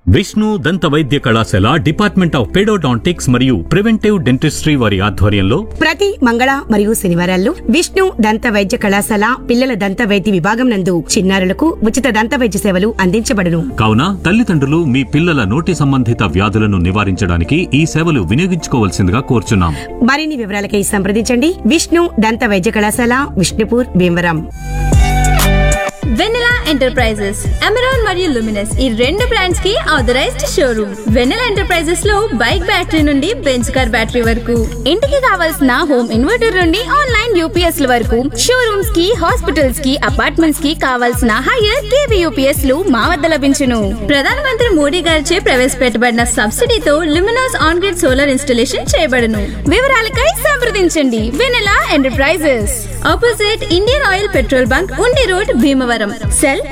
విష్ణు దంత వైద్య కళాశాల డిపార్ట్మెంట్ ఆఫ్ పెడోడాంటిక్స్ మరియు ప్రివెంటివ్ డెంటిస్ట్రీ వారి ఆధ్వర్యంలో ప్రతి మంగళ మరియు శనివారాల్లో విష్ణు దంత వైద్య కళాశాల పిల్లల దంత వైద్య విభాగం నందు చిన్నారులకు ఉచిత దంత వైద్య సేవలు అందించబడును. కావున తల్లిదండ్రులు మీ పిల్లల నోటి సంబంధిత వ్యాధులను నివారించడానికి ఈ సేవలు వినియోగించుకోవాల్సిందిగా కోరుచున్నాం. మరిన్ని వివరాలకై సంప్రదించండి. విష్ణు దంత వైద్య కళాశాల, విష్ణుపూర్, భీమవరం. వెన్నెలా ఎంటర్ప్రైజెస్, అమెరాన్ మరియు లుమినస్ ఈ రెండు బ్రాండ్స్ కి ఆథరైజ్డ్ షోరూమ్. వెన్నెలా ఎంటర్ప్రైజెస్ లో బైక్ బ్యాటరీ నుండి బెంచ్ కార్ బ్యాటరీ వరకు, ఇంటికి కావాల్సిన హోమ్ ఇన్వర్టర్ నుండి ఆన్లైన్ యూపీఎస్ ల వరకు, షోరూమ్స్ కి, హాస్పిటల్స్ కి, అపార్ట్మెంట్స్ కి కావాల్సిన హైయర్ కేవీ యూపీఎస్ లు మా వద్ద లభించును. ప్రధానమంత్రి మోడీ గారిచే ప్రవేశపెట్టబడిన సబ్సిడీతో Luminous on grid solar installation చేయబడును. వివరాలకై సంప్రదించండి. వెన్నెలా enterprises, opposite Indian oil petrol bunk, ఉండి road, Bhimavaram. Cell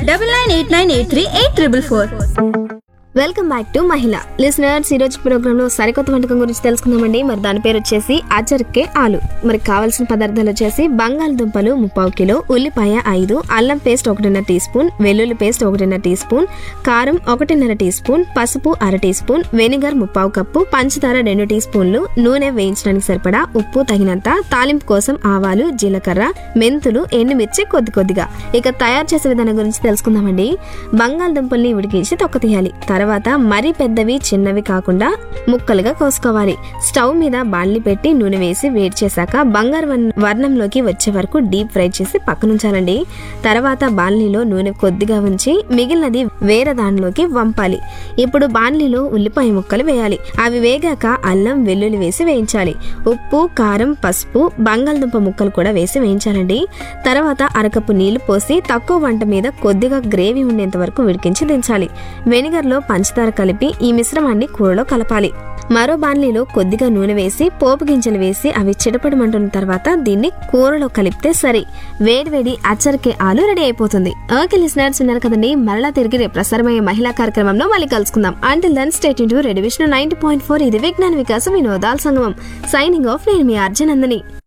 9989838444. Welcome back to మహిళ లిసనర్స్. ఈ రోజు ప్రోగ్రామ్ లో సరికొత్త వంటకం గురించి తెలుసుకుందామండి. మరి దాని పేరు వచ్చేసి అజర్కే ఆలు. మరి కావాల్సిన పదార్థాలు వచ్చేసి బంగాళదుంపలు 30 కిలో, ఉల్లిపాయ 5, అల్లం పేస్ట్ 1.5 టీ స్పూన్, వెల్లుల్లి పేస్ట్ 1.5 టీ స్పూన్, కారం 1.5 టీ స్పూన్, పసుపు 1/2 టీ స్పూన్, వెనిగర్ 1/4 కప్పు, పంచదార 2 టీ స్పూన్లు, నూనె వేయించడానికి సరిపడా, ఉప్పు తగినంత, తాలింపు కోసం ఆవాలు, జీలకర్ర, మెంతులు, ఎండుమిర్చి కొద్దిగా. ఇక తయారు చేసే విధానం గురించి తెలుసుకుందామండి. బంగాళదుంపల్ని ఉడికించి తొక్క తీయాలి. తర్వాత మరీ పెద్దవి చిన్నవి కాకుండా ముక్కలుగా కోసుకోవాలి. స్టవ్ మీద బాండ్లీ పెట్టి నూనె వేసి వేడి చేశాక బంగారు వర్ణంలోకి వచ్చే వరకు డీప్ ఫ్రై చేసి పక్కనుంచాలండి. తర్వాత బాండ్లీలో నూనె కొద్దిగా ఉంచి మిగిలినది వేరే దానిలోకి వంపాలి. ఇప్పుడు బాండ్లీలో ఉల్లిపాయ ముక్కలు వేయాలి. అవి వేగాక అల్లం, వెల్లుల్లి వేసి వేయించాలి. ఉప్పు, కారం, పసుపు, బంగాళదుంప ముక్కలు కూడా వేసి వేయించాలండి. తర్వాత అరకప్పు నీళ్లు పోసి తక్కువ వంట మీద కొద్దిగా గ్రేవీ ఉండేంత వరకు ఉడికించి దించాలి. వెనిగర్ లో పంచదార కలిపి ఈ మిశ్రమాన్ని కూరలో కలపాలి. మరో బాండ్లీలో కొద్దిగా నూనె వేసి పోపు గింజలు వేసి అవి చిటపడమంటున్న తర్వాత దీన్ని కూరలో కలిపితే సరే, వేడివేడి అచ్చరికే ఆలు రెడీ అయిపోతుంది. ఓకే లిసనర్స్, విన్నారు కదండి. మరలా తిరిగి రేపు ప్రసారమయ్యే మహిళా కార్యక్రమంలో మళ్ళీ కలుసుకుందాం. Until then stay tuned to radio Vishnu 90.4. ఇది విజ్ఞాన వికాసం వినోదాల సంగమం. Signing off. నేను మీ అర్జునందని.